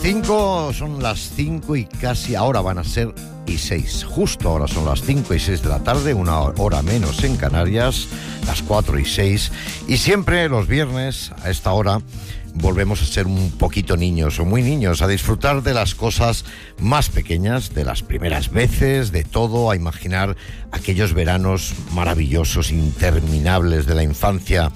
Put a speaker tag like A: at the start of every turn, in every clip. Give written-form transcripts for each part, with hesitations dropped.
A: Son las 5 y casi ahora van a ser y 6. Justo ahora son las 5 y 6 de la tarde, una hora menos en Canarias, las 4 y 6. Y siempre los viernes a esta hora volvemos a ser un poquito niños o muy niños, a disfrutar de las cosas más pequeñas, de las primeras veces, de todo, a imaginar aquellos veranos maravillosos, interminables de la infancia.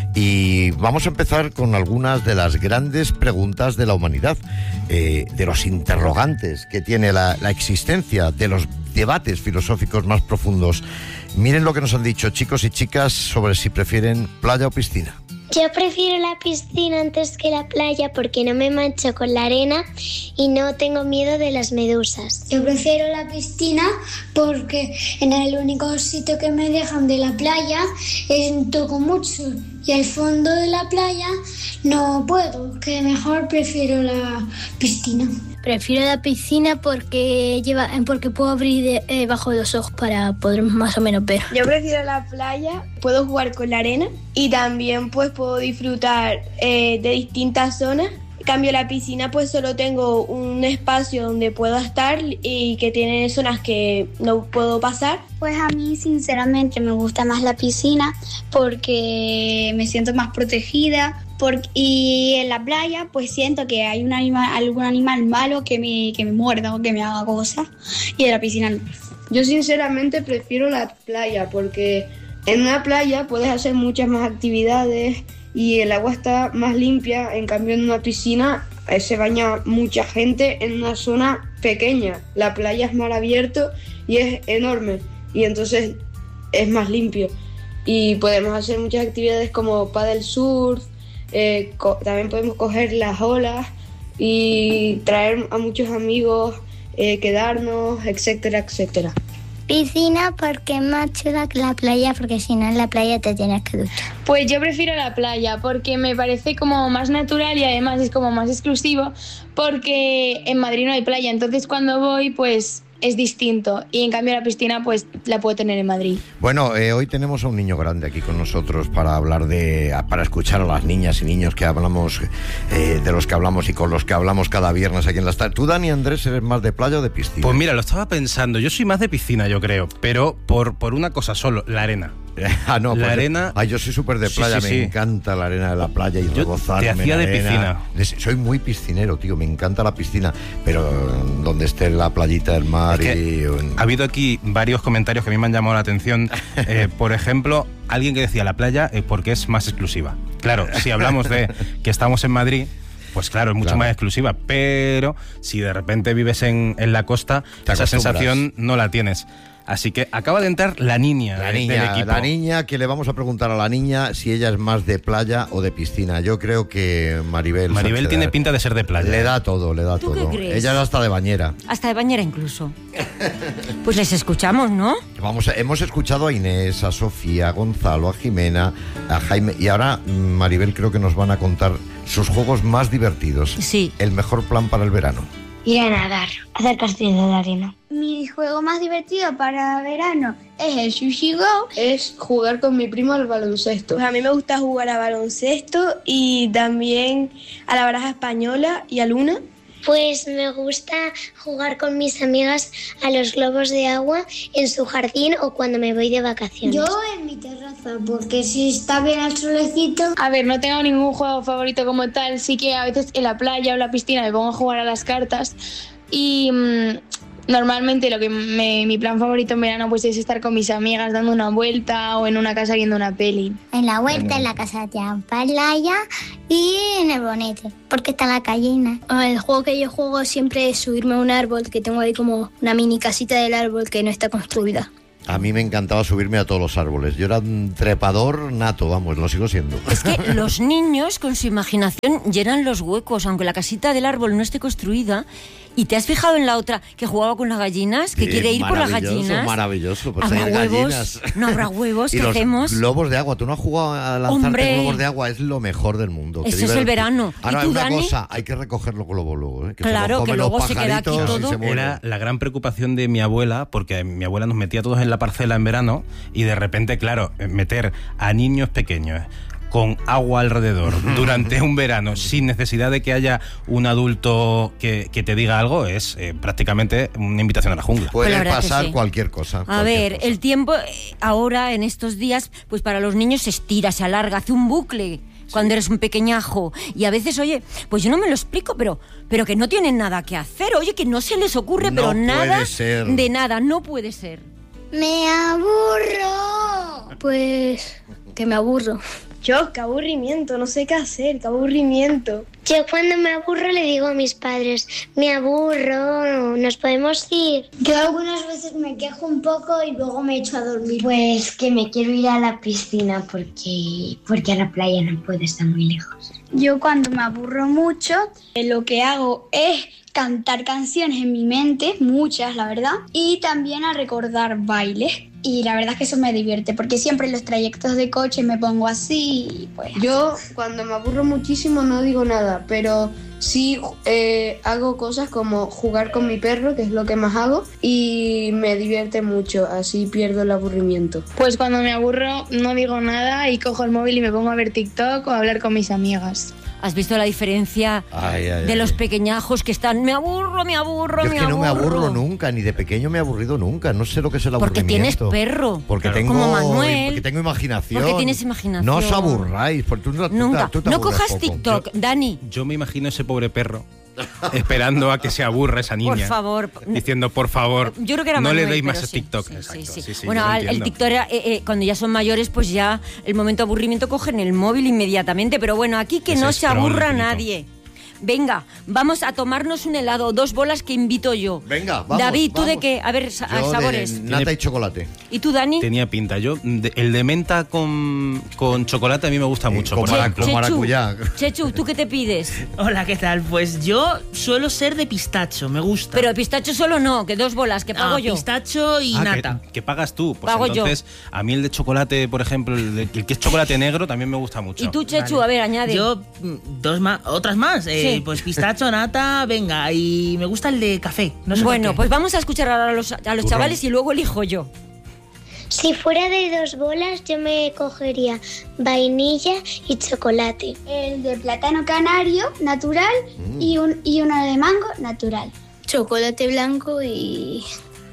A: Y vamos a empezar con algunas de las grandes preguntas de la humanidad, de los interrogantes que tiene la existencia, de los debates filosóficos más profundos. Miren lo que nos han dicho chicos y chicas sobre si prefieren playa o piscina.
B: Yo prefiero la piscina antes que la playa porque no me mancho con la arena y no tengo miedo de las medusas.
C: Yo prefiero la piscina porque en el único sitio que me dejan de la playa es toco mucho y al fondo de la playa no puedo, que mejor prefiero la piscina.
D: Prefiero la piscina porque puedo abrir debajo de los ojos para poder más o menos ver.
E: Yo prefiero la playa, puedo jugar con la arena y también pues puedo disfrutar de distintas zonas. En cambio la piscina pues solo tengo un espacio donde puedo estar y que tiene zonas que no puedo pasar.
C: Pues a mí sinceramente me gusta más la piscina porque me siento más protegida. Y en la playa pues siento que hay algún animal malo que me muerda o que me haga cosas, y en la piscina no.
F: Yo sinceramente prefiero la playa porque en una playa puedes hacer muchas más actividades y el agua está más limpia. En cambio en una piscina se baña mucha gente en una zona pequeña. La playa es mar abierto y es enorme y entonces es más limpio y podemos hacer muchas actividades como paddle surf. También podemos coger las olas y traer a muchos amigos, quedarnos, etcétera, etcétera.
B: Piscina porque es más chula que la playa, porque si no en la playa te tienes que duchar.
E: Pues yo prefiero la playa porque me parece como más natural y además es como más exclusivo porque en Madrid no hay playa, entonces cuando voy pues es distinto y en cambio la piscina pues la puedo tener en Madrid.
A: Bueno, hoy tenemos a un niño grande aquí con nosotros para hablar para escuchar a las niñas y niños que hablamos, de los que hablamos y con los que hablamos cada viernes aquí en las tardes. ¿Tú, Dani Andrés, eres más de playa o de piscina?
G: Pues mira, lo estaba pensando, yo soy más de piscina, yo creo, pero por una cosa solo, la arena.
A: No,
G: la arena.
A: Yo soy súper de playa,
G: sí.
A: Me encanta la arena de la playa y rebozarme.
G: Te hacía de
A: arena.
G: piscina.
A: Soy muy piscinero, tío, me encanta la piscina, pero donde esté la playita del mar.
G: Ha habido aquí varios comentarios que a mí me han llamado la atención. Por ejemplo, alguien que decía la playa porque es más exclusiva. Claro, si hablamos de que estamos en Madrid, pues claro, es mucho más exclusiva, pero si de repente vives en la costa, esa sensación no la tienes. Así que acaba de entrar la niña del equipo.
A: La niña, que le vamos a preguntar a la niña si ella es más de playa o de piscina. Yo creo que Maribel
G: tiene pinta de ser de playa.
A: Le da todo.
H: ¿Tú qué crees?
A: Ella es hasta de bañera.
H: Hasta de bañera incluso. Pues les escuchamos, ¿no?
A: Hemos escuchado a Inés, a Sofía, a Gonzalo, a Jimena, a Jaime, y ahora Maribel creo que nos van a contar sus juegos más divertidos.
H: Sí.
A: El mejor plan para el verano.
B: Ir a nadar, hacer castillos de arena.
C: Mi juego más divertido para verano es el Sushi Go.
F: Es jugar con mi primo al baloncesto.
E: Pues a mí me gusta jugar a baloncesto y también a la baraja española y a Luna.
B: Pues me gusta jugar con mis amigas a los globos de agua en su jardín o cuando me voy de vacaciones.
C: Yo en mi terraza, porque si está bien el solecito.
E: A ver, no tengo ningún juego favorito como tal, sí que a veces en la playa o la piscina me pongo a jugar a las cartas y normalmente mi plan favorito en verano pues es estar con mis amigas dando una vuelta o en una casa viendo una peli.
B: En la huerta, en la casa de la playa y en el bonete, porque está la gallina.
D: El juego que yo juego siempre es subirme a un árbol, que tengo ahí como una mini casita del árbol que no está construida.
A: A mí me encantaba subirme a todos los árboles. Yo era un trepador nato, vamos, lo sigo siendo.
H: Es que los niños con su imaginación llenan los huecos, aunque la casita del árbol no esté construida. ¿Y te has fijado en la otra que jugaba con las gallinas? Que quiere ir por las gallinas.
A: Maravilloso, pues
H: ¿Habrá
A: hay
H: huevos?
A: gallinas.
H: No habrá huevos,
A: y
H: ¿qué hacemos?
A: Globos de agua. ¿Tú no has jugado a lanzarte
H: ¡Hombre!
A: globos de agua? Es lo mejor del mundo.
H: Eso es el verano.
A: Ahora,
H: ¿Y tú,
A: una
H: Dani?
A: cosa, hay que recoger los globos luego, ¿eh? Que
H: claro,
A: se
H: que luego se queda aquí todo.
G: Era la gran preocupación de mi abuela, porque mi abuela nos metía todos en la parcela en verano y de repente, claro, meter a niños pequeños con agua alrededor durante un verano sin necesidad de que haya un adulto que te diga algo es prácticamente una invitación a la jungla.
A: Puede
H: Pues
A: pasar
H: sí.
A: cualquier cosa.
H: A ver, el tiempo ahora, en estos días, pues para los niños se estira, se alarga, hace un bucle cuando eres un pequeñajo. Y a veces, oye, pues yo no me lo explico, pero que no tienen nada que hacer. Oye, que no se les ocurre,
A: No
H: pero
A: puede
H: nada
A: ser.
H: de nada, no puede ser.
D: Me aburro. Pues que me aburro.
E: Yo, qué aburrimiento, no sé qué hacer, qué aburrimiento.
B: Yo cuando me aburro le digo a mis padres, me aburro, ¿nos podemos ir?
C: Yo algunas veces me quejo un poco y luego me echo a dormir.
B: Pues que me quiero ir a la piscina porque a la playa no puedo, estar muy lejos.
C: Yo cuando me aburro mucho, lo que hago es cantar canciones en mi mente, muchas la verdad, y también a recordar bailes. Y la verdad es que eso me divierte, porque siempre en los trayectos de coche me pongo así y pues...
F: Yo cuando me aburro muchísimo no digo nada, pero sí hago cosas como jugar con mi perro, que es lo que más hago, y me divierte mucho, así pierdo el aburrimiento.
I: Pues cuando me aburro no digo nada y cojo el móvil y me pongo a ver TikTok o a hablar con mis amigas.
H: ¿Has visto la diferencia de los pequeñajos que están, me aburro,
A: Yo es que no me aburro nunca, ni de pequeño me he aburrido nunca, no sé lo que es el
H: Porque
A: aburrimiento.
H: tienes perro.
A: Porque
G: Claro.
A: tengo,
H: Como Manuel.
A: porque tengo imaginación.
H: Porque tienes imaginación.
A: No os aburráis, porque tú
H: Nunca.
A: tú te
H: No
A: aburres
H: cojas
A: poco.
H: TikTok, Dani.
G: Yo me imagino ese pobre perro esperando a que se aburra esa niña.
H: Por favor.
G: Diciendo, por favor,
H: Yo creo que era
G: no
H: Manuel,
G: le deis más
H: pero
G: a
H: sí,
G: TikTok.
H: sí,
G: Exacto.
H: sí, sí.
G: Sí,
H: Bueno,
G: yo lo
H: el
G: entiendo.
H: TikTok era, cuando ya son mayores, pues ya el momento de aburrimiento cogen el móvil inmediatamente. Pero bueno, aquí que
G: Ese
H: no
G: es
H: se
G: scroll
H: aburra
G: infinito.
H: nadie. Venga, vamos a tomarnos un helado, 2 bolas que invito yo.
A: Venga, vamos.
H: David, ¿tú de
A: vamos.
H: qué? A ver,
A: Yo
H: sabores.
A: de nata y chocolate.
H: ¿Y tú, Dani?
G: Tenía pinta. Yo, el de menta con chocolate a mí me gusta mucho,
A: con
G: por
A: marac-
G: ejemplo.
A: con maracuyá.
H: Chechu, ¿tú qué te pides?
J: Hola, ¿qué tal? Pues yo suelo ser de pistacho, me gusta.
H: Pero pistacho solo no, que 2 bolas, que pago yo.
J: Pistacho y nata.
G: Que pagas tú. Pues
H: Pago yo.
G: entonces, a mí el de chocolate, por ejemplo, el que es chocolate negro también me gusta mucho.
H: ¿Y tú, Chechu?
J: Vale.
H: A ver, añade.
J: Yo, otras más.
H: Sí.
J: Pues pistacho, nata, venga. Y me gusta el de café. No sé por
H: Bueno,
J: qué.
H: pues vamos a escuchar ahora a los chavales y luego elijo yo.
B: Si fuera de 2 bolas yo me cogería vainilla y chocolate.
C: El de plátano canario natural y uno de mango natural.
D: Chocolate blanco y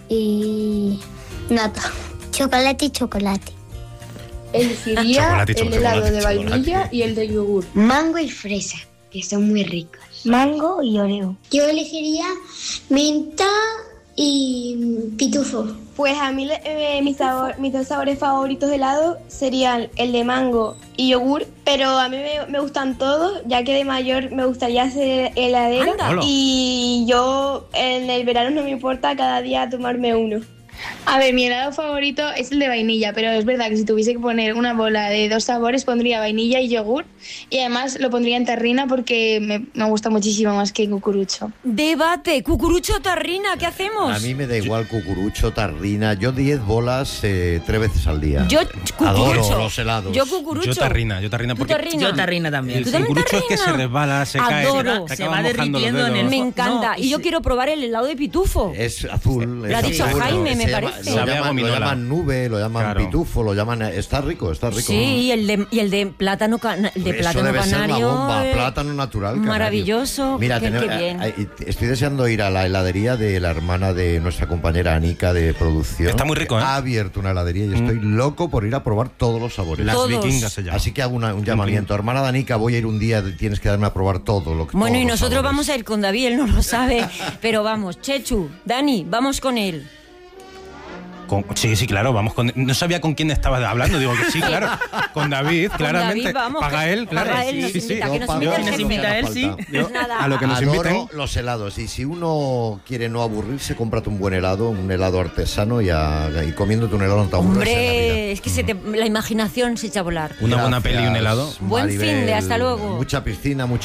D: nata.
B: Chocolate y chocolate.
C: Elegiría
G: Chocolate y
C: el helado de
G: chocolate.
C: vainilla y el de yogur.
B: Mango y fresa, que son muy ricos. Mango y oreo.
C: Yo elegiría menta y pitufo.
E: Pues a mí mis 2 sabores favoritos de helado serían el de mango y yogur, pero a mí me gustan todos, ya que de mayor me gustaría ser heladera.
H: Anda.
G: Hola.
E: Y yo en el verano no me importa cada día tomarme uno.
I: A ver, mi helado favorito es el de vainilla, pero es verdad que si tuviese que poner una bola de 2 sabores pondría vainilla y yogur y además lo pondría en terrina porque me gusta muchísimo más que cucurucho.
H: Debate, cucurucho o tarrina, ¿qué hacemos?
A: A mí me da igual cucurucho, tarrina. Yo 10 bolas 3 veces al día.
H: Yo
A: Adoro
H: cucurucho.
A: los helados.
H: Yo cucurucho.
G: Yo tarrina
H: ¿Tú
G: porque
H: tarrina?
J: Yo tarrina también.
G: el
H: ¿Tú también
G: cucurucho es que
H: tarrina?
G: se resbala, se cae,
H: Adoro.
G: te
J: Se
G: acaba
J: va
G: mojando los
J: derritiendo en el
G: dedos.
H: Me
J: No,
H: encanta.
J: y
H: Y yo
J: se-
H: quiero probar el helado de pitufo.
A: Es azul.
H: Lo
A: es
H: ha dicho
A: azul.
H: Jaime, me
A: Se llama-
H: parece.
A: Lo
G: Sabe a
A: llaman,
G: gominola.
A: nube, lo llaman
G: Claro.
A: pitufo, lo llaman... Está rico, está rico.
H: Sí, y el de plátano, el de
A: Eso
H: plátano
A: debe ser la
H: canario.
A: bomba, plátano natural canario.
H: Maravilloso.
A: Mira,
H: qué bien.
A: estoy deseando ir a la heladería de la hermana de nuestra compañera Anika de producción.
G: Está muy rico, ¿eh?
A: Ha abierto una heladería y estoy loco por ir a probar todos los sabores.
G: Las
H: Todos.
G: vikingas se llama.
A: Así que hago un llamamiento. Hermana de Anika, voy a ir un día, tienes que darme a probar todo lo que
H: Bueno,
A: todos
H: y
A: los
H: nosotros
A: sabores.
H: vamos a ir con David, él no lo sabe, pero vamos, Chechu, Dani, vamos con él.
G: Sí, claro, vamos con... No sabía con quién estabas hablando, digo que sí, claro. Con David, claramente.
H: David, vamos,
G: Paga
H: que-
G: él, claro.
H: paga él, nos invita, que nos
A: pago,
H: invite el
J: Si nos
H: jefe.
J: invita él, sí.
H: Pues nada.
G: A lo que nos
A: Adoro
G: inviten.
A: los helados y si uno quiere no aburrirse, cómprate un buen helado, un helado artesano y comiéndote un helado no te aburres en la vida.
H: Hombre, es que la imaginación se echa a volar.
G: Una buena peli y un
A: Gracias,
G: helado.
H: Buen fin de, hasta luego.
A: Mucha piscina, mucho